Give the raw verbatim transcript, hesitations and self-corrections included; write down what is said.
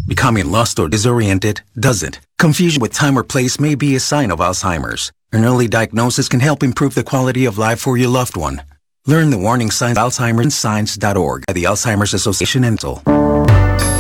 Becoming lost or disoriented doesn't. Confusion with time or place may be a sign of Alzheimer's. An early diagnosis can help improve the quality of life for your loved one. Learn the warning signs at alzheimer's signs dot org at the Alzheimer's Association.